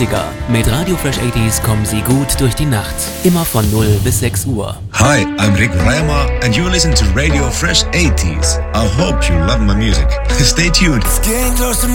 80er. Mit Radio Fresh 80s kommen Sie gut durch die Nacht. Immer von 0 bis 6 Uhr. Hi, I'm Rick Rema and you listen to Radio Fresh 80s. I hope you love my music. Stay tuned.